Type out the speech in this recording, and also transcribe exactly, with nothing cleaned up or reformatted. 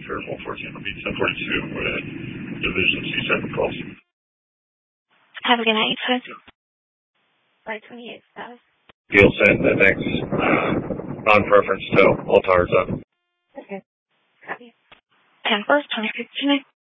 for one fourteen. It'll be ten forty-two with Division C seven calls. Have a good night, sir. Flight twenty-eight status. Deal sent. Thanks. Uh, non-preference to all towers up. Okay. Copy. ten first, twenty fifteen.